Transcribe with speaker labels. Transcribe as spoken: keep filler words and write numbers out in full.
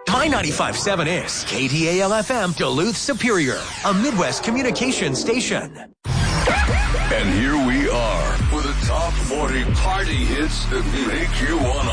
Speaker 1: My ninety-five point seven is K T A L F M Duluth Superior, a Midwest communication station.
Speaker 2: And here we are with the top forty party hits that make you want to